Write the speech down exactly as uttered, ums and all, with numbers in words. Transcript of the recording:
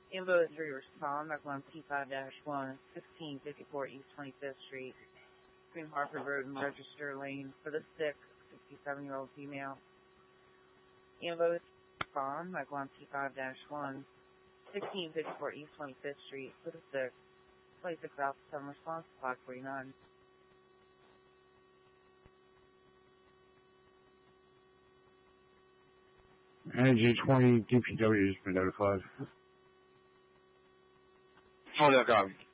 Info three respond, back on T five one, sixteen fifty-four East twenty-fifth Street, between Harford Road and Register Lane, for the sick sixty-seven-year-old female. Info respond, back on T five one, sixteen fifty-four East twenty-fifth Street, for the sick, twenty-six Alpha seven response, five forty-nine. Energy twenty D P W has been notified. Oh, no, copy.